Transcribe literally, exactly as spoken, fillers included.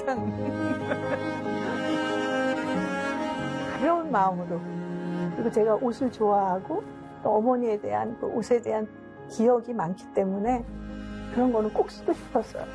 그냥 가벼운 마음으로. 그리고 제가 옷을 좋아하고 또 어머니에 대한 그 옷에 대한 기억이 많기 때문에 그런 거는 꼭 쓰고 싶었어요.